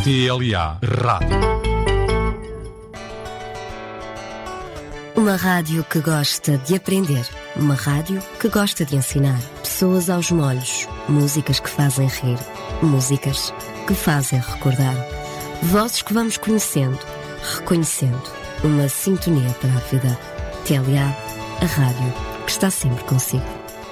TLA Rádio. Uma rádio que gosta de aprender. Uma rádio que gosta de ensinar. Pessoas aos molhos. Músicas que fazem rir. Músicas que fazem recordar. Vozes que vamos conhecendo, reconhecendo. Uma sintonia para a vida. TLA, a rádio que está sempre consigo.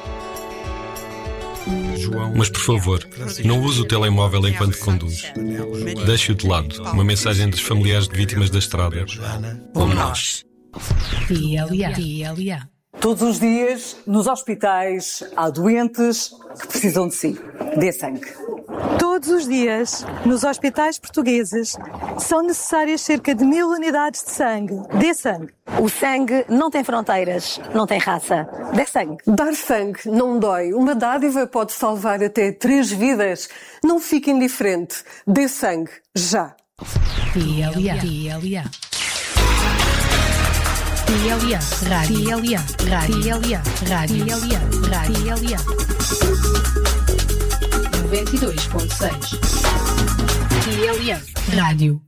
Mas, por favor, não use o telemóvel enquanto conduz. Deixe-o de lado. Uma mensagem dos familiares de vítimas da estrada. Ou nós. TLA. Todos os dias, nos hospitais, há doentes que precisam de si. Dê sangue. Todos os dias, nos hospitais portugueses, são necessárias cerca de 1000 unidades de sangue. Dê sangue. O sangue não tem fronteiras, não tem raça. Dê sangue. Dar sangue não dói. Uma dádiva pode salvar até 3 vidas. Não fique indiferente. Dê sangue. Já. TLA. Rádio. 92.6. TLA Rádio.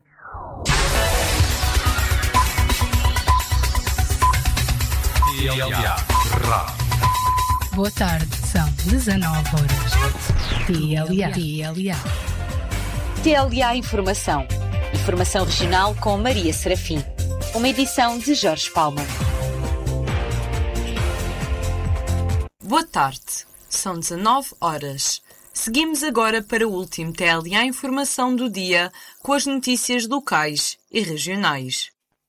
TLA Rádio. Boa tarde, são 19 horas. TLA. TLA Informação. Informação regional com Maria Serafim. Uma edição de Jorge Palma. Boa tarde. São 19 horas. Seguimos agora para o último TLA Informação do dia com as notícias locais e regionais.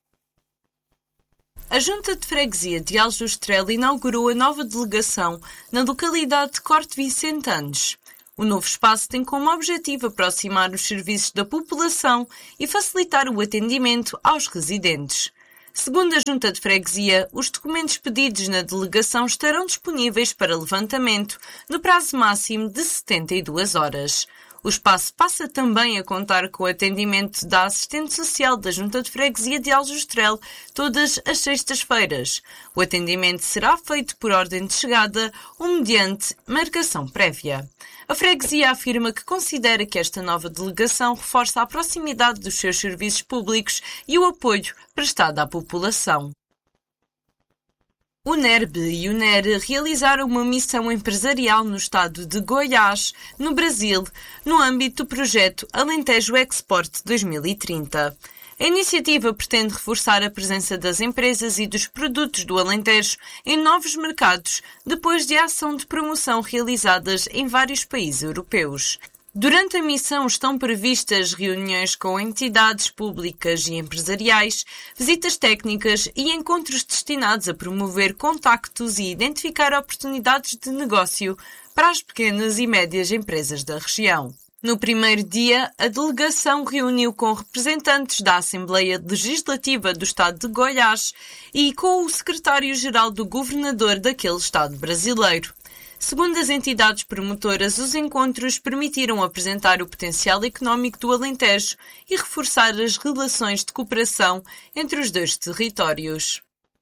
A Junta de Freguesia de Aljustrel inaugurou a nova delegação na localidade de Corte Vicentanes. O novo espaço tem como objetivo aproximar os serviços da população e facilitar o atendimento aos residentes. Segundo a Junta de Freguesia, os documentos pedidos na delegação estarão disponíveis para levantamento no prazo máximo de 72 horas. O espaço passa também a contar com o atendimento da assistente social da Junta de Freguesia de Aljustrel todas as sextas-feiras. O atendimento será feito por ordem de chegada ou mediante marcação prévia. A freguesia afirma que considera que esta nova delegação reforça a proximidade dos seus serviços públicos e o apoio prestado à população. O NERB e o NER realizaram uma missão empresarial no estado de Goiás, no Brasil, no âmbito do projeto Alentejo Export 2030. A iniciativa pretende reforçar a presença das empresas e dos produtos do Alentejo em novos mercados, depois de ação de promoção realizadas em vários países europeus. Durante a missão estão previstas reuniões com entidades públicas e empresariais, visitas técnicas e encontros destinados a promover contactos e identificar oportunidades de negócio para as pequenas e médias empresas da região. No primeiro dia, a delegação reuniu com representantes da Assembleia Legislativa do Estado de Goiás e com o secretário-geral do governador daquele Estado brasileiro. Segundo as entidades promotoras, os encontros permitiram apresentar o potencial económico do Alentejo e reforçar as relações de cooperação entre os dois territórios.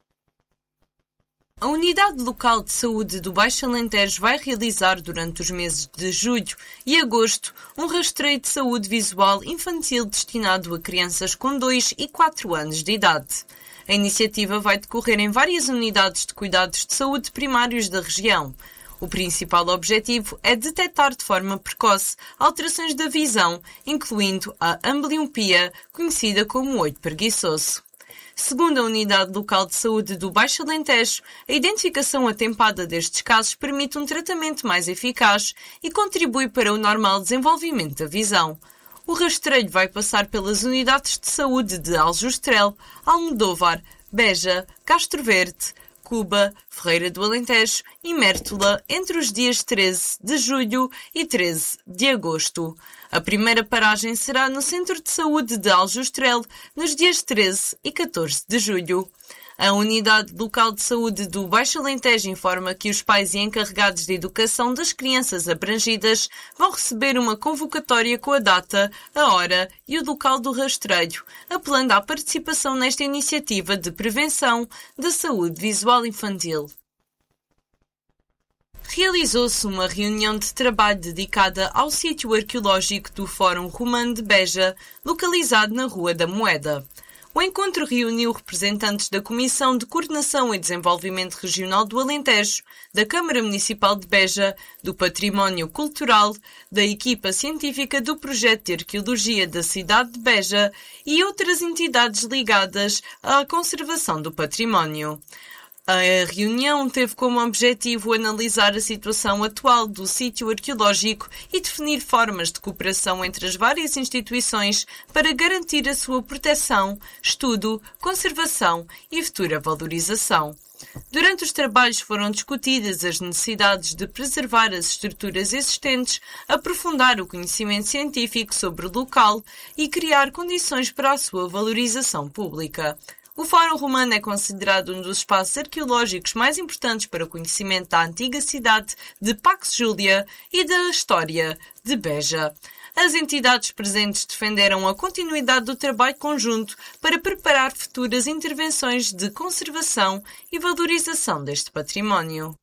A Unidade Local de Saúde do Baixo Alentejo vai realizar durante os meses de julho e agosto um rastreio de saúde visual infantil destinado a crianças com 2 e 4 anos de idade. A iniciativa vai decorrer em várias unidades de cuidados de saúde primários da região. O principal objetivo é detectar de forma precoce alterações da visão, incluindo a ambliopia, conhecida como olho preguiçoso. Segundo a Unidade Local de Saúde do Baixo Alentejo, a identificação atempada destes casos permite um tratamento mais eficaz e contribui para o normal desenvolvimento da visão. O rastreio vai passar pelas unidades de saúde de Aljustrel, Almodóvar, Beja, Castro Verde, Cuba, Ferreira do Alentejo e Mértola entre os dias 13 de julho e 13 de agosto. A primeira paragem será no Centro de Saúde de Aljustrel, nos dias 13 e 14 de julho. A Unidade Local de Saúde do Baixo Alentejo informa que os pais e encarregados de educação das crianças abrangidas vão receber uma convocatória com a data, a hora e o local do rastreio, apelando à participação nesta iniciativa de prevenção da saúde visual infantil. Realizou-se uma reunião de trabalho dedicada ao sítio arqueológico do Fórum Romano de Beja, localizado na Rua da Moeda. O encontro reuniu representantes da Comissão de Coordenação e Desenvolvimento Regional do Alentejo, da Câmara Municipal de Beja, do Património Cultural, da equipa científica do Projeto de Arqueologia da cidade de Beja e outras entidades ligadas à conservação do património. A reunião teve como objetivo analisar a situação atual do sítio arqueológico e definir formas de cooperação entre as várias instituições para garantir a sua proteção, estudo, conservação e futura valorização. Durante os trabalhos foram discutidas as necessidades de preservar as estruturas existentes, aprofundar o conhecimento científico sobre o local e criar condições para a sua valorização pública. O Fórum Romano é considerado um dos espaços arqueológicos mais importantes para o conhecimento da antiga cidade de Pax Júlia e da história de Beja. As entidades presentes defenderam a continuidade do trabalho conjunto para preparar futuras intervenções de conservação e valorização deste património.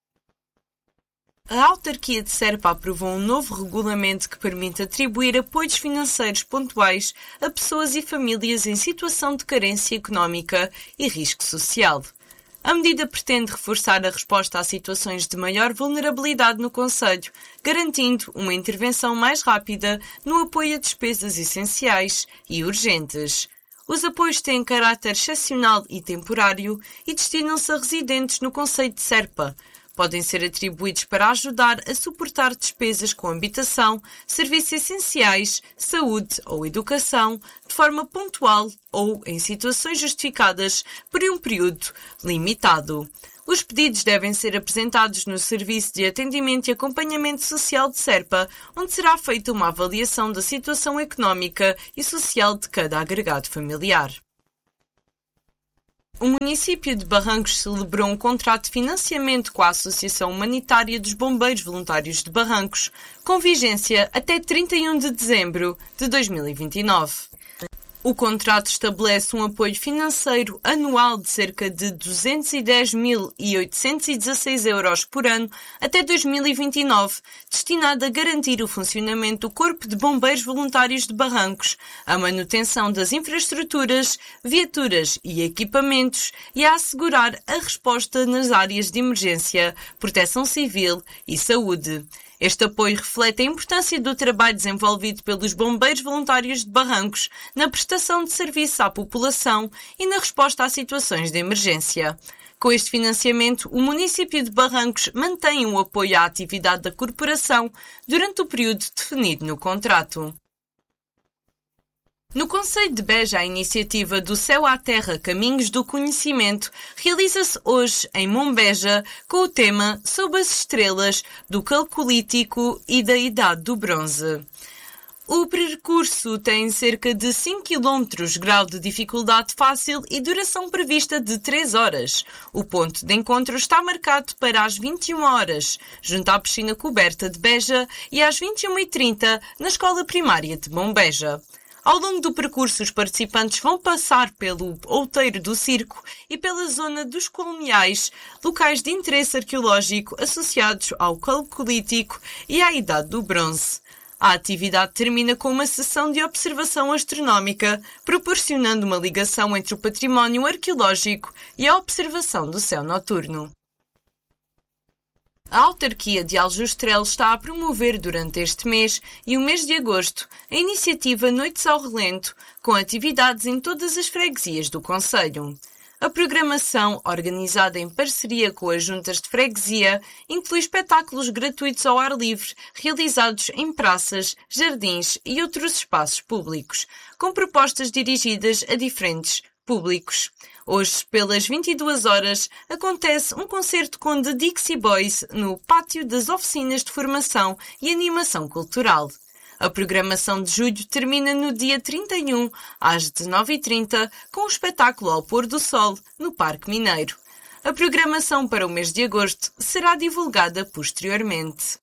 A autarquia de Serpa aprovou um novo regulamento que permite atribuir apoios financeiros pontuais a pessoas e famílias em situação de carência económica e risco social. A medida pretende reforçar a resposta a situações de maior vulnerabilidade no concelho, garantindo uma intervenção mais rápida no apoio a despesas essenciais e urgentes. Os apoios têm caráter excepcional e temporário e destinam-se a residentes no concelho de Serpa. Podem ser atribuídos para ajudar a suportar despesas com habitação, serviços essenciais, saúde ou educação, de forma pontual ou em situações justificadas por um período limitado. Os pedidos devem ser apresentados no Serviço de Atendimento e Acompanhamento Social de Serpa, onde será feita uma avaliação da situação económica e social de cada agregado familiar. O município de Barrancos celebrou um contrato de financiamento com a Associação Humanitária dos Bombeiros Voluntários de Barrancos, com vigência até 31 de dezembro de 2029. O contrato estabelece um apoio financeiro anual de cerca de 210.816 euros por ano até 2029, destinado a garantir o funcionamento do Corpo de Bombeiros Voluntários de Barrancos, a manutenção das infraestruturas, viaturas e equipamentos e a assegurar a resposta nas áreas de emergência, proteção civil e saúde. Este apoio reflete a importância do trabalho desenvolvido pelos bombeiros voluntários de Barrancos na prestação de serviço à população e na resposta a situações de emergência. Com este financiamento, o município de Barrancos mantém o apoio à atividade da corporação durante o período definido no contrato. No concelho de Beja, a iniciativa do Céu à Terra Caminhos do Conhecimento realiza-se hoje em Monbeja com o tema Sob as Estrelas do Calcolítico e da Idade do Bronze. O percurso tem cerca de 5 km, grau de dificuldade fácil e duração prevista de 3 horas. O ponto de encontro está marcado para as 21 horas, junto à piscina coberta de Beja, e às 21h30 na Escola Primária de Monbeja. Ao longo do percurso, os participantes vão passar pelo outeiro do circo e pela zona dos colmeais, locais de interesse arqueológico associados ao Calcolítico e à Idade do Bronze. A atividade termina com uma sessão de observação astronómica, proporcionando uma ligação entre o património arqueológico e a observação do céu noturno. A autarquia de Aljustrel está a promover durante este mês e o mês de agosto a iniciativa Noites ao Relento, com atividades em todas as freguesias do concelho. A programação, organizada em parceria com as juntas de freguesia, inclui espetáculos gratuitos ao ar livre, realizados em praças, jardins e outros espaços públicos, com propostas dirigidas a diferentes públicos. Hoje, pelas 22 horas, acontece um concerto com The Dixie Boys no pátio das oficinas de formação e animação cultural. A programação de julho termina no dia 31, às 19h30, com o espetáculo ao pôr do sol, no Parque Mineiro. A programação para o mês de agosto será divulgada posteriormente.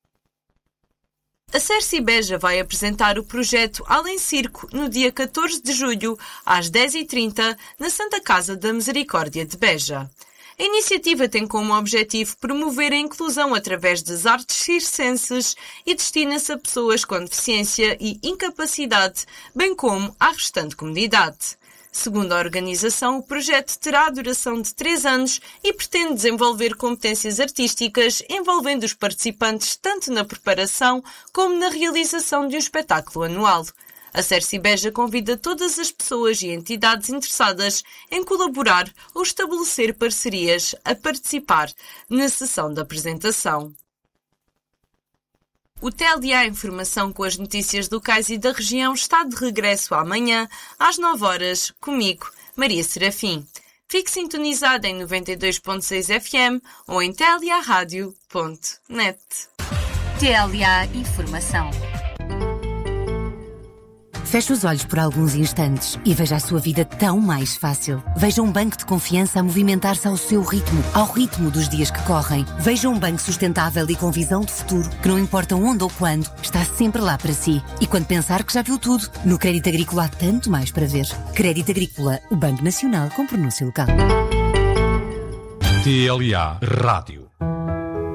A Cerci Beja vai apresentar o projeto Além Circo no dia 14 de julho, às 10h30, na Santa Casa da Misericórdia de Beja. A iniciativa tem como objetivo promover a inclusão através das artes circenses e destina-se a pessoas com deficiência e incapacidade, bem como à restante comunidade. Segundo a organização, o projeto terá a duração de 3 anos e pretende desenvolver competências artísticas envolvendo os participantes tanto na preparação como na realização de um espetáculo anual. A Cerci Beja convida todas as pessoas e entidades interessadas em colaborar ou estabelecer parcerias a participar na sessão de apresentação. O TLA Informação com as notícias locais e da região está de regresso amanhã, às 9 horas, comigo, Maria Serafim. Fique sintonizada em 92.6 FM ou em tliaradio.net. TLA Informação. Feche os olhos por alguns instantes e veja a sua vida tão mais fácil. Veja um banco de confiança a movimentar-se ao seu ritmo, ao ritmo dos dias que correm. Veja um banco sustentável e com visão de futuro, que não importa onde ou quando, está sempre lá para si. E quando pensar que já viu tudo, no Crédito Agrícola há tanto mais para ver. Crédito Agrícola, o Banco Nacional com pronúncia local. TLA Rádio.